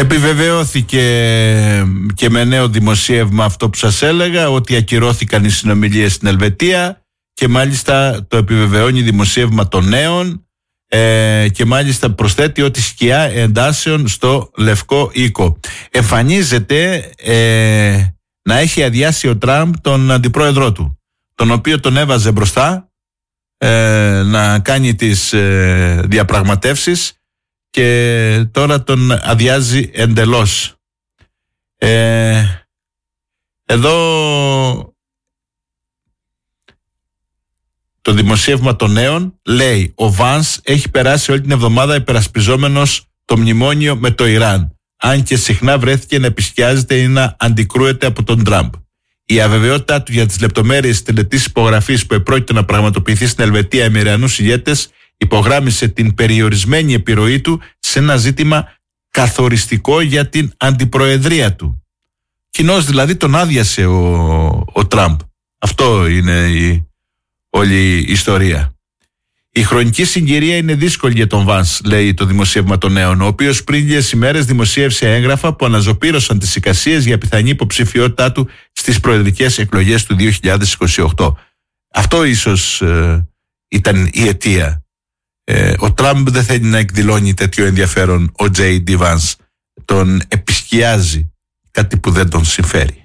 Επιβεβαιώθηκε και με νέο δημοσίευμα αυτό που σας έλεγα, ότι ακυρώθηκαν οι συνομιλίες στην Ελβετία, και μάλιστα το επιβεβαιώνει δημοσίευμα των Νέων, και μάλιστα προσθέτει ότι σκιά εντάσεων στο Λευκό Οίκο. Εμφανίζεται να έχει αδειάσει ο Τραμπ τον αντιπρόεδρό του, τον οποίο τον έβαζε μπροστά να κάνει τις διαπραγματεύσεις, και τώρα τον αδειάζει εντελώς. Εδώ το δημοσίευμα των Νέων λέει: ο Βανς έχει περάσει όλη την εβδομάδα υπερασπιζόμενος το μνημόνιο με το Ιράν, αν και συχνά βρέθηκε να επισκιάζεται ή να αντικρούεται από τον Τραμπ. Η αβεβαιότητά του για τις λεπτομέρειες της τελετής υπογραφής που επρόκειτο να πραγματοποιηθεί στην Ελβετία με Ιρανούς ηγέτες υπογράμμισε την περιορισμένη επιρροή του σε ένα ζήτημα καθοριστικό για την αντιπροεδρία του. Κοινώς δηλαδή τον άδειασε ο Τραμπ. Αυτό είναι όλη η ιστορία. Η χρονική συγκυρία είναι δύσκολη για τον Βανς, λέει το δημοσίευμα των Νέων, ο οποίος πριν λίγες ημέρες δημοσίευσε έγγραφα που αναζωπήρωσαν τις εικασίες για πιθανή υποψηφιότητά του στις προεδρικές εκλογές του 2028. Αυτό ίσως ήταν η αιτία. Ο Τραμπ δεν θέλει να εκδηλώνει τέτοιο ενδιαφέρον. Ο J.D. Vance τον επισκιάζει, κάτι που δεν τον συμφέρει.